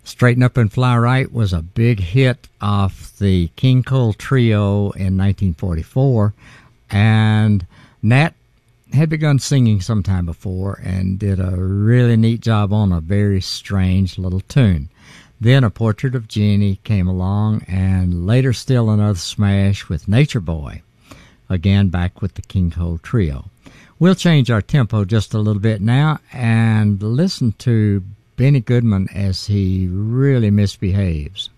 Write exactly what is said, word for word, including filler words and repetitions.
Straighten Up and Fly Right was a big hit off the King Cole Trio in nineteen forty-four, and Nat had begun singing sometime before and did a really neat job on a very strange little tune. Then A Portrait of Jeannie came along, and later still another smash with Nature Boy, again back with the King Cole Trio. We'll change our tempo just a little bit now and listen to Benny Goodman as he really misbehaves.